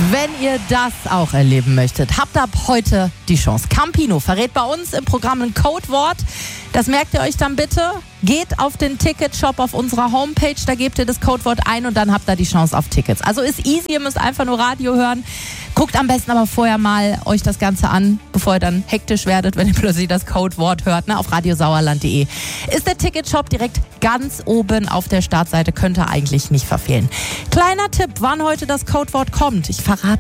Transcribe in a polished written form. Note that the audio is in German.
Wenn ihr das auch erleben möchtet, habt ab heute die Chance. Campino verrät bei uns im Programm ein Codewort. Das merkt ihr euch dann bitte. Geht auf den Ticketshop auf unserer Homepage, da gebt ihr das Codewort ein und dann habt ihr die Chance auf Tickets. Also ist easy, ihr müsst einfach nur Radio hören. Guckt am besten aber vorher mal euch das Ganze an, bevor ihr dann hektisch werdet, wenn ihr plötzlich das Codewort hört, auf radiosauerland.de. Ist der Ticketshop direkt ganz oben auf der Startseite, könnt ihr eigentlich nicht verfehlen. Kleiner Tipp, wann heute das Codewort kommt. Ich verrate